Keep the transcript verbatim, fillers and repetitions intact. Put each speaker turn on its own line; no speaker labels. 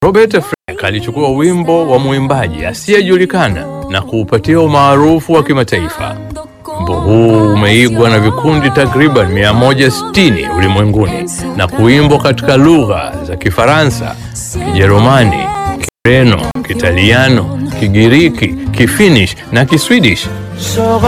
Robert Frank alichukua wimbo wa mwimbaji asiyejulikana na kuupatia umaarufu wa kimataifa. Wimbo huu umeigwa na vikundi takriban mia moja sitini ulimwenguni na kuimbwa katika lugha za Kifaransa, Kijerumani, Kireno, Kitaliano, Kigiriki, Kifinish na Kiswedish.